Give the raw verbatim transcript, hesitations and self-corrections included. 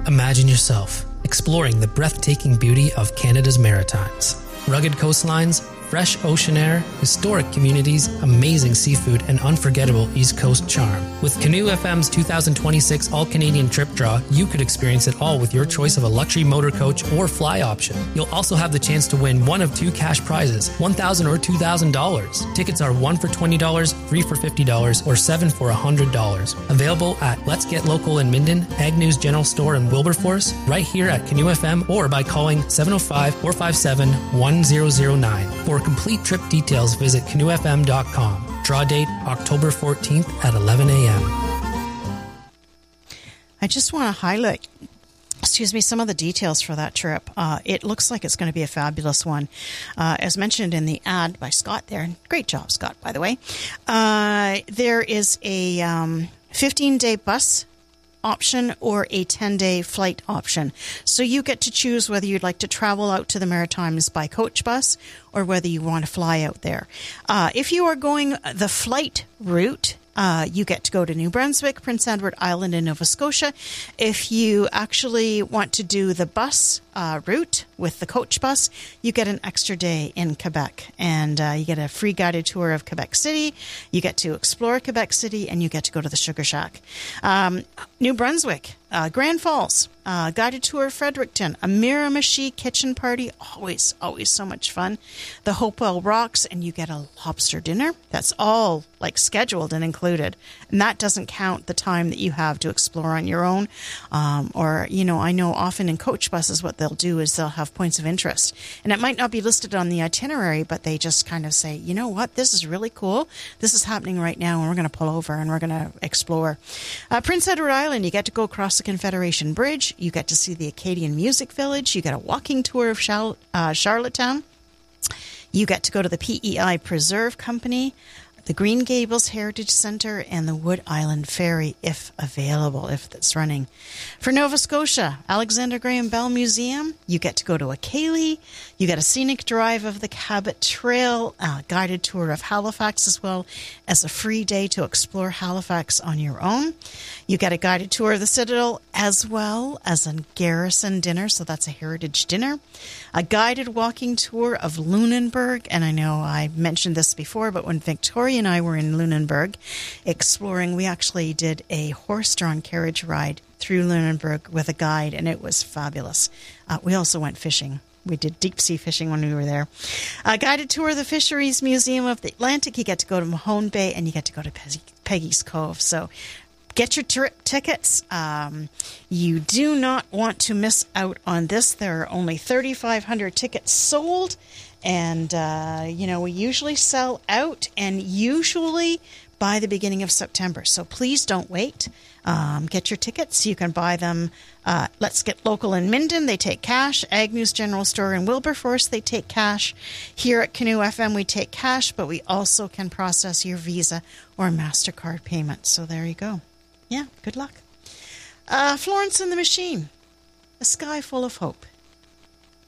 Imagine yourself exploring the breathtaking beauty of Canada's Maritimes. Rugged coastlines, fresh ocean air, historic communities, amazing seafood, and unforgettable East Coast charm. With Canoe F M's two thousand twenty-six All-Canadian Trip Draw, you could experience it all with your choice of a luxury motor coach or fly option. You'll also have the chance to win one of two cash prizes, one thousand dollars or two thousand dollars. Tickets are one for twenty dollars, three for fifty dollars, or seven for one hundred dollars. Available at Let's Get Local in Minden, Agnew's General Store in Wilberforce, right here at Canoe F M, or by calling seven oh five, four five seven, one zero zero nine. For complete trip details, visit canoe f m dot com. Draw date October fourteenth at eleven a.m. I just want to highlight, excuse me, some of the details for that trip. Uh, it looks like it's going to be a fabulous one. Uh, as mentioned in the ad by Scott there, great job, Scott, by the way. Uh, there is a um, fifteen-day bus option or a ten-day flight option. So you get to choose whether you'd like to travel out to the Maritimes by coach bus or whether you want to fly out there. Uh, if you are going the flight route, Uh, you get to go to New Brunswick, Prince Edward Island, and Nova Scotia. If you actually want to do the bus uh, route with the coach bus, you get an extra day in Quebec. And uh, you get a free guided tour of Quebec City. You get to explore Quebec City, and you get to go to the Sugar Shack. Um, New Brunswick, uh, Grand Falls, uh, guided tour of Fredericton, a Miramichi kitchen party. Always, always so much fun. The Hopewell Rocks, and you get a lobster dinner. That's all like scheduled and included. And that doesn't count the time that you have to explore on your own. Um, or, you know, I know often in coach buses what they'll do is they'll have points of interest. And it might not be listed on the itinerary, but they just kind of say, you know what, this is really cool. This is happening right now, and we're going to pull over and we're going to explore. Uh, Prince Edward Island, you get to go across the Confederation Bridge. You get to see the Acadian Music Village. You get a walking tour of Char- uh, Charlottetown. You get to go to the P E I Preserve Company, the Green Gables Heritage Centre, and the Wood Island Ferry, if available, if it's running. For Nova Scotia, Alexander Graham Bell Museum, you get to go to Akali. You get a scenic drive of the Cabot Trail, a guided tour of Halifax, as well as a free day to explore Halifax on your own. You get a guided tour of the Citadel, as well as a garrison dinner, so that's a heritage dinner. A guided walking tour of Lunenburg, and I know I mentioned this before, but when Victoria and I were in Lunenburg exploring, we actually did a horse-drawn carriage ride through Lunenburg with a guide, and it was fabulous. Uh, we also went fishing. We did deep-sea fishing when we were there. A guided tour of the Fisheries Museum of the Atlantic. You get to go to Mahone Bay, and you get to go to Peggy's Cove. So get your trip tickets. Um, you do not want to miss out on this. There are only thirty-five hundred tickets sold. And, uh, you know, we usually sell out and usually by the beginning of September. So please don't wait. Um, get your tickets. You can buy them. Uh, Let's Get Local in Minden. They take cash. Agnew's General Store in Wilberforce. They take cash. Here at Canoe F M, we take cash, but we also can process your Visa or MasterCard payment. So there you go. Yeah, good luck. Uh, Florence and the Machine. A Sky Full of Hope.